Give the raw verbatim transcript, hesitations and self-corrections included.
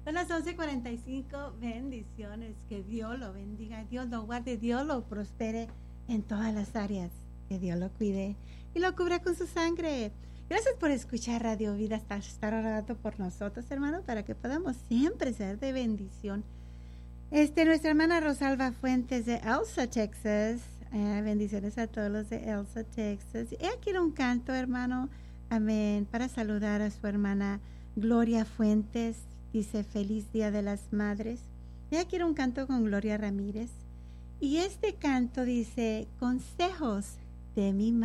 Son las once cuarenta y cinco. Bendiciones. Que Dios lo bendiga. Dios lo guarde. Dios lo prospere en todas las áreas. Que Dios lo cuide y lo cubra con su sangre. Gracias por escuchar Radio Vida, hasta estar orando por nosotros, hermano, para que podamos siempre ser de bendición. Este, nuestra hermana Rosalba Fuentes de Elsa, Texas. Eh, bendiciones a todos los de Elsa, Texas. Ella quiere un canto, hermano. Amén. Para saludar a su hermana Gloria Fuentes. Dice, feliz Día de las Madres. Ella quiere un canto con Gloria Ramírez. Y este canto dice, consejos de mi madre.